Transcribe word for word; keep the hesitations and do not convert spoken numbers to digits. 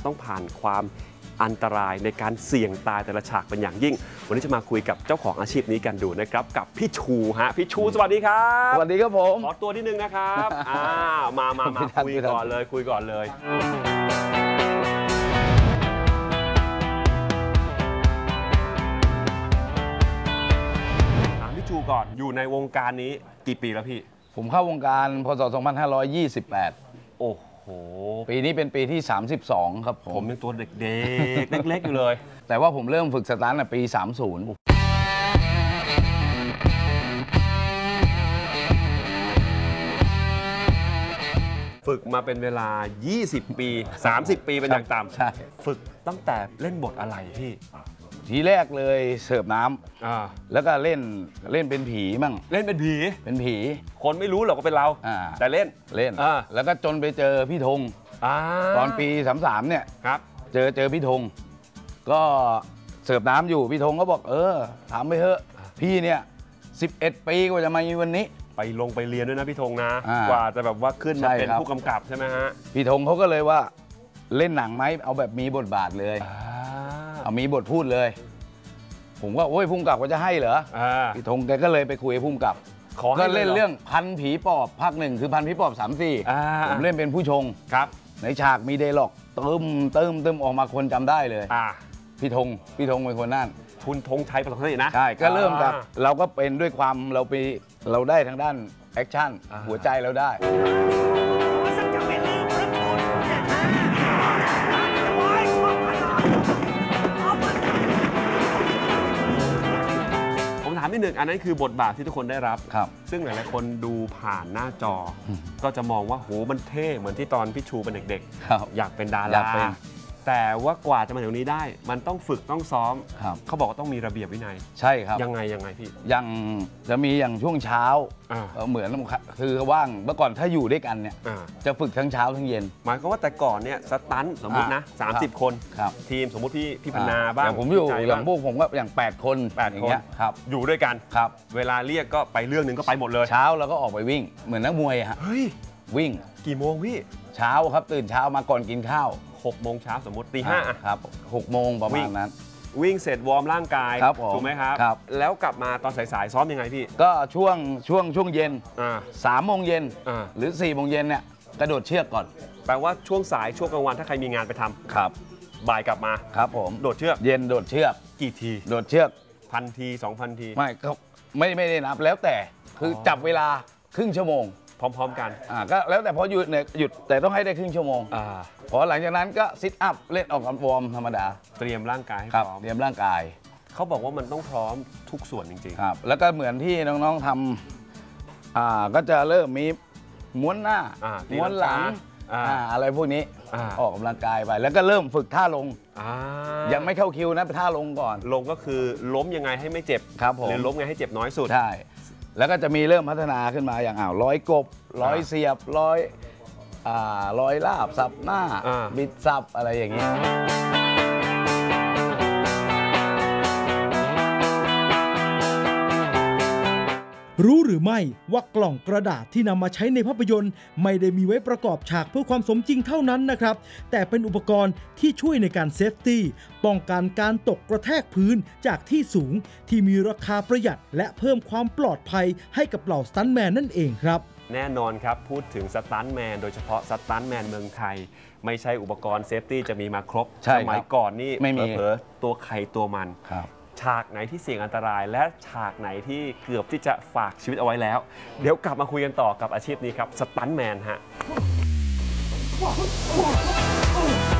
ต้องผ่านความอันตรายในการเสี่ยงตายแต่ละฉากเป็นอย่างยิ่งวันนี้จะมาคุยกับเจ้าของอาชีพนี้กันดูนะครับกับพี่ชูฮะพี่ชูสวัสดีครับสวัสดีครับผมขอตัวนิดนึงนะครับอ่ามามามาคุยก่อนเลยคุยก่อนเลยถามพี่ชูก่อนอยู่ในวงการนี้กี่ปีแล้วพี่ผมเข้าวงการพศสองพันห้าร้อยยี่สิบแปดโอ้โหปีนี้เป็นปีที่สามสิบสองครับผมผมเป็นตัวเด็กๆเล็กๆอยู่เลยแต่ว่าผมเริ่มฝึกสตาร์ทในปีสามสิบฝึกมาเป็นเวลายี่สิบปีสามสิบปีเป็นอย่างต่ำใช่ฝึกตั้งแต่เล่นบทอะไรพี่ทีแรกเลยเสิร์ฟน้ำแล้วก็เล่นเล่นเป็นผีมั่งเล่นเป็นผีเป็นผีคนไม่รู้หรอกว่าเป็นเราแต่เล่นเล่นแล้วก็จนไปเจอพี่ธงตอนปีสามสามเนี่ยครับเจอเจอพี่ธงก็เสิร์ฟน้ำอยู่พี่ธงก็บอกเออถามไปเถอะพี่เนี่ยสิบเอ็ดปีกว่าจะมาในวันนี้ไปลงไปเรียนด้วยนะพี่ธงนะกว่าจะแบบว่าขึ้นมาเป็นผู้กำกับใช่ไหมฮะพี่ธงเขาก็เลยว่าเล่นหนังไหมเอาแบบมีบทบาทเลยเอามีบทพูดเลยผมก็โอ้ยพุ่มกับก็จะให้เหรอพี่ธงแกก็เลยไปคุยกับพุ่มกับก็เล่นเรื่องพันผีปอบภาคหนึ่งคือพันผีปอบสามสี่ผมเล่นเป็นผู้ชงครับในฉากมีเดล็อกเติมเติมเติมออกมาคนจำได้เลยพี่ธงพี่ธงเป็นคนนั่นคุณธงชัยประสบการณ์นะใช่ก็เริ่มจากเราก็เป็นด้วยความเราไปเราได้ทางด้านแอคชั่นหัวใจเราได้ถามนิดหนึ่งอันนั้นคือบทบาทที่ทุกคนได้รับครับซึ่งหลายๆคนดูผ่านหน้าจอก็จะมองว่าโหมันเท่เหมือนที่ตอนพี่ชูเป็นเด็กๆอยากเป็นดาราแต่ว่ากว่าจะมาถึงตรงนี้ได้มันต้องฝึกต้องซ้อมเขาบอกว่าต้องมีระเบียบวินัยใช่ครับยังไงยังไงพี่ยังจะมีอย่างช่วงเช้าเหมือนคือว่างเมื่อก่อนถ้าอยู่ด้วยกันเนี่ยจะฝึกทั้งเช้าทั้งเย็นหมายความว่าแต่ก่อนเนี่ยสตันสมมตินะสามสิบคนทีมสมมติพี่พี่พนาบ้างผมอยู่อย่างพวกผมก็อย่างแปดคนแปดคนครับอยู่ด้วยกันครับเวลาเรียกก็ไปเรื่องหนึ่งก็ไปหมดเลยเช้าแล้วก็ออกไปวิ่งเหมือนนักมวยฮะเฮ้ยวิ่งกี่โมงพี่เช้าครับตื่นเช้ามาก่อนกินข้าวหกโมงเช้าสมมติตีห้าครับหกโมงประมาณนั้นวิ่งเสร็จวอร์มร่างกายถูกไหมครับครับแล้วกลับมาตอนสายๆซ้อมยังไงพี่ก็ช่วงช่วงช่วงเย็นสามโมงเย็นหรือสี่โมงเย็นเนี่ยกระโดดเชือกก่อนแปลว่าช่วงสายช่วงกลางวันถ้าใครมีงานไปทำครับบ่ายกลับมาครับผมโดดเชือกเย็นโดดเชือกกี่ทีโดดเชือกพันทีสองพันทีไม่ก็ไม่ไม่ได้นับแล้วแต่คือจับเวลาครึ่งชั่วโมงพร้อมๆกันอ่าก็แล้วแต่พอหยุดเนี่ยหยุดแต่ต้องให้ได้ครึ่งชั่วโมงอ่าพอหลังจากนั้นก็ซิทอัพเล่นออกกำลังวอร์มธรรมดาเตรียมร่างกายให้พร้อมเตรียมร่างกายเขาบอกว่ามันต้องพร้อมทุกส่วนจริงๆครับแล้วก็เหมือนที่น้องๆทำอ่าก็จะเริ่มมีม้วนหน้าม้วนหลังอ่าอะไรพวกนี้ออกกำลังกายไปแล้วก็เริ่มฝึกท่าลงยังไม่เข้าคิวนะไปท่าลงก่อนลงก็คือล้มยังไงให้ไม่เจ็บครับผมหรือล้มไงให้เจ็บน้อยสุดใช่แล้วก็จะมีเริ่มพัฒนาขึ้นมาอย่างอ้าวร้อยกบร้อยเสียบร้อยอ่าร้อยลาบสับหน้าบิดสับอะไรอย่างนี้รู้หรือไม่ว่ากล่องกระดาษที่นำมาใช้ในภาพยนตร์ไม่ได้มีไว้ประกอบฉากเพื่อความสมจริงเท่านั้นนะครับแต่เป็นอุปกรณ์ที่ช่วยในการเซฟตี้ป้องกันการตกกระแทกพื้นจากที่สูงที่มีราคาประหยัดและเพิ่มความปลอดภัยให้กับเหล่าสตันท์แมนนั่นเองครับแน่นอนครับพูดถึงสตันท์แมนโดยเฉพาะสตันท์แมนเมืองไทยไม่ใช่อุปกรณ์เซฟตี้จะมีมาครบสมัยก่อนนี่ไม่มีเผลอตัวใครตัวมันฉากไหนที่เสี่ยงอันตรายและฉากไหนที่เกือบที่จะฝากชีวิตเอาไว้แล้วเดี๋ยวกลับมาคุยกันต่อกับอาชีพนี้ครับสตันท์แมนฮะ